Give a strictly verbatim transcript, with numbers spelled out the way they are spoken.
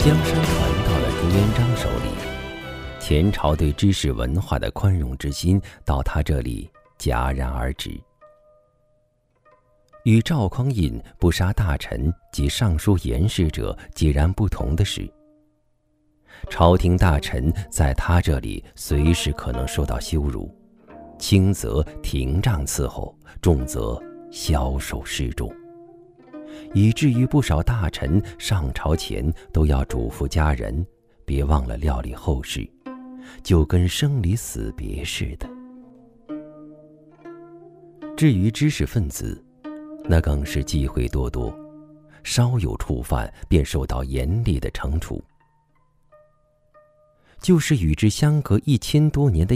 江山传到了朱元璋手里，前朝对知识文化的宽容之心到他这里戛然而止。与赵匡胤不杀大臣及尚书言事者截然不同的是，朝廷大臣在他这里随时可能受到羞辱，轻则廷杖伺候，重则枭首示众，以至于不少大臣上朝前都要嘱咐家人别忘了料理后事，就跟生离死别似的。至于知识分子，那更是机会多多，稍有触犯便受到严厉的惩处。就是与之相隔一千多年的